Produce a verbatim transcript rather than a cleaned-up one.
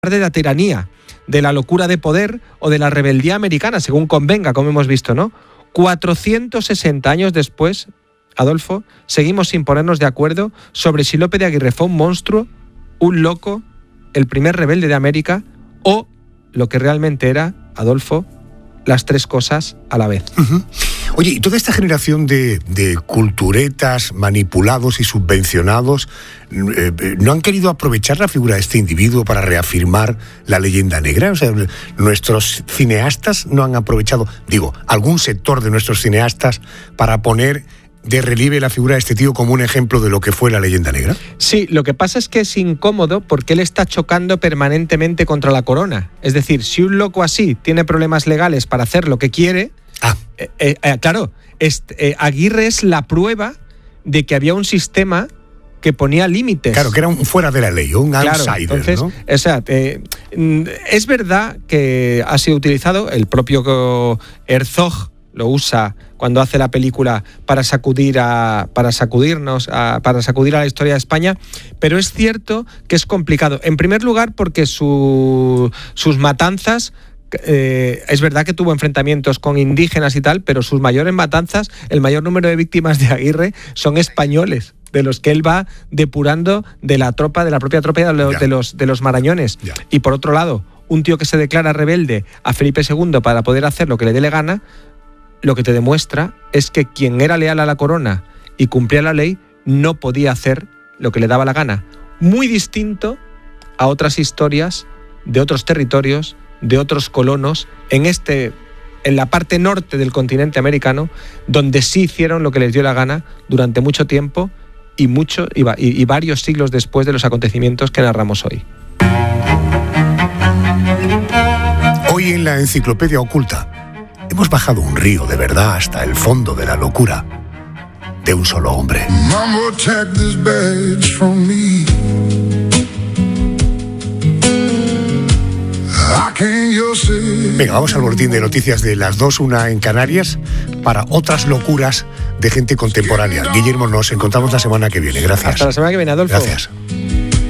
de la tiranía, de la locura de poder o de la rebeldía americana, según convenga, como hemos visto, ¿no? cuatrocientos sesenta años después, Adolfo, seguimos sin ponernos de acuerdo sobre si Lope de Aguirre fue un monstruo, un loco, el primer rebelde de América o lo que realmente era, Adolfo, las tres cosas a la vez. Uh-huh. Oye, y toda esta generación de, de culturetas manipulados y subvencionados, eh, ¿no han querido aprovechar la figura de este individuo para reafirmar la leyenda negra? O sea, nuestros cineastas no han aprovechado, digo, algún sector de nuestros cineastas para poner de relieve la figura de este tío como un ejemplo de lo que fue la leyenda negra. Sí, lo que pasa es que es incómodo porque él está chocando permanentemente contra la corona. Es decir, si un loco así tiene problemas legales para hacer lo que quiere, ah. eh, eh, eh, claro, este, eh, Aguirre es la prueba de que había un sistema que ponía límites. Claro, que era un fuera de la ley, un claro, outsider, entonces, ¿no? O sea, eh, es verdad que ha sido utilizado, el propio Herzog lo usa cuando hace la película para sacudir a para sacudirnos a, para sacudir a la historia de España, pero es cierto que es complicado. En primer lugar porque su, sus matanzas, eh, es verdad que tuvo enfrentamientos con indígenas y tal, pero sus mayores matanzas, el mayor número de víctimas de Aguirre son españoles, de los que él va depurando de la tropa, de la propia tropa de los, de los, de los marañones. Ya. Y por otro lado, un tío que se declara rebelde a Felipe segundo para poder hacer lo que le dé la gana, lo que te demuestra es que quien era leal a la corona y cumplía la ley no podía hacer lo que le daba la gana. Muy distinto a otras historias de otros territorios, de otros colonos, en este, en la parte norte del continente americano, donde sí hicieron lo que les dio la gana durante mucho tiempo y, mucho, y, y, y varios siglos después de los acontecimientos que narramos hoy. Hoy en la Enciclopedia Oculta hemos bajado un río de verdad hasta el fondo de la locura de un solo hombre. Venga, vamos al boletín de noticias de las dos, una en Canarias, para otras locuras de gente contemporánea. Guillermo, nos encontramos la semana que viene. Gracias. Hasta la semana que viene, Adolfo. Gracias.